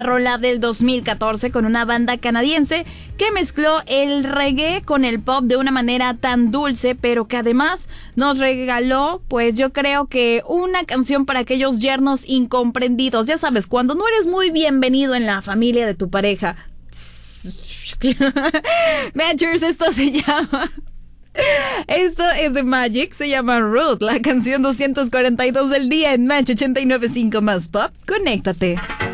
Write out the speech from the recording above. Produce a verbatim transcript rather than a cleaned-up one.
rola del dos mil catorce con una banda canadiense que mezcló el reggae con el pop de una manera tan dulce, pero que además nos regaló, pues yo creo que una canción para aquellos yernos incomprendidos. Ya sabes, cuando no eres muy bienvenido en la familia de tu pareja. Matchers, esto se llama... Esto es de Magic, se llama Ruth, la canción doscientos cuarenta y dos del día en Match ochenta y nueve punto cinco más Pop. Conéctate.